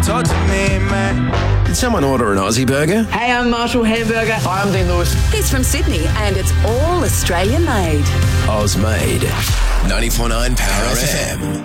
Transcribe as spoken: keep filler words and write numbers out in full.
talk to me, man. Did someone order an Aussie burger? Hey, I'm Marshall Hamburger. Hi, I'm Dean Lewis. He's from Sydney and it's all Australian made. Oz made. ninety-four point nine Power F M.